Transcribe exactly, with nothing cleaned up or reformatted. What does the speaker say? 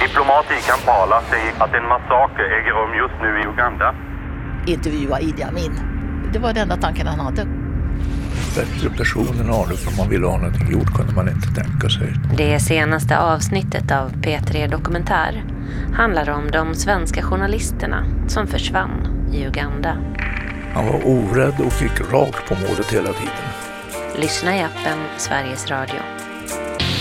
Diplomat i Kampala säger att en massaker äger rum just nu i Uganda. Intervjua Idi Amin. Det var den enda tanken han hade. Bättre personen har det, för man vill ha någonting gjort kunde man inte tänka sig. Det senaste avsnittet av P tre Dokumentär handlar om de svenska journalisterna som försvann i Uganda. Han var orädd och fick rakt på målet hela tiden. Lyssna i appen Sveriges Radio.